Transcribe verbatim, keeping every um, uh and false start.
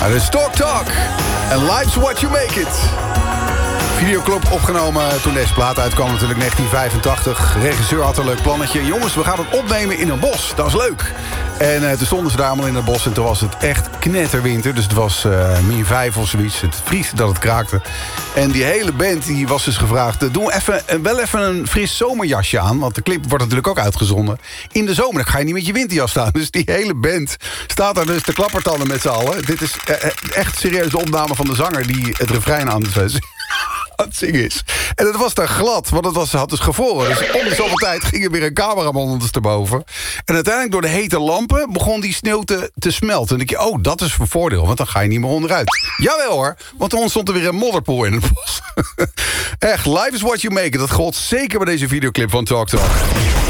Het is Talk Talk. And life's what you make it. Videoclip opgenomen toen deze plaat uitkwam, natuurlijk negentien vijfentachtig. Regisseur had een leuk plannetje. Jongens, we gaan het opnemen in een bos. Dat is leuk. En uh, toen stonden ze daar allemaal in het bos en toen was het echt knetterwinter. Dus het was uh, min vijf of zoiets. Het vriesde dat het kraakte. En die hele band die was dus gevraagd... Uh, doe even, uh, wel even een fris zomerjasje aan. Want de clip wordt natuurlijk ook uitgezonden. In de zomer, dan ga je niet met je winterjas staan. Dus die hele band staat daar dus te klappertanden met z'n allen. Dit is uh, echt serieus de opname van de zanger die het refrein aan het het zingen is. En het was daar glad, want het was, had dus gevroren. Dus om de zoveel tijd ging er weer een cameraman ondersteboven. En uiteindelijk door de hete lampen begon die sneeuw te, te smelten. En ik dacht, oh, dat is een voordeel, want dan ga je niet meer onderuit. Jawel hoor, want er ontstond er weer een modderpoel in het bos. Echt, life is what you make it. Dat gold zeker bij deze videoclip van Talk Talk.